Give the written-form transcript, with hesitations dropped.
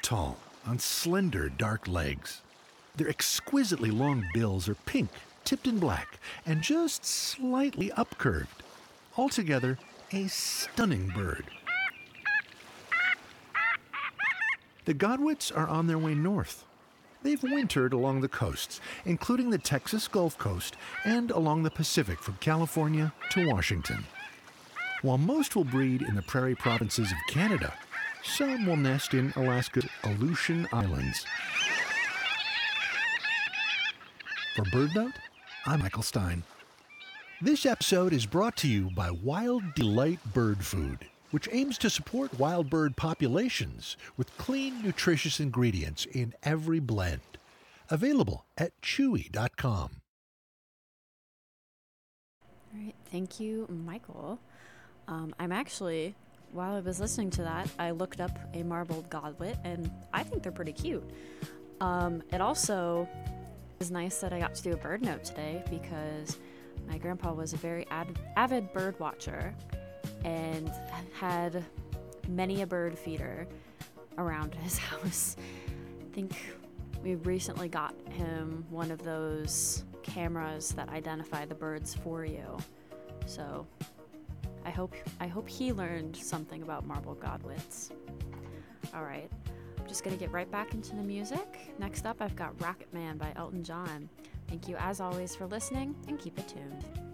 tall on slender, dark legs. Their exquisitely long bills are pink, tipped in black, and just slightly upcurved. Altogether, a stunning bird. The godwits are on their way north. They've wintered along the coasts, including the Texas Gulf Coast and along the Pacific from California to Washington. While most will breed in the prairie provinces of Canada, some will nest in Alaska's Aleutian Islands. For BirdNote, I'm Michael Stein. This episode is brought to you by Wild Delight Bird Food, which aims to support wild bird populations with clean, nutritious ingredients in every blend. Available at chewy.com. All right, thank you, Michael. I'm actually, while I was listening to that, I looked up a marbled godwit, and I think they're pretty cute. It also is nice that I got to do a bird note today because my grandpa was a very avid bird watcher and had many a bird feeder around his house. I think we recently got him one of those cameras that identify the birds for you. So I hope he learned something about marbled godwits. All right, I'm just gonna get right back into the music. Next up, I've got Rocket Man by Elton John. Thank you as always for listening, and keep it tuned.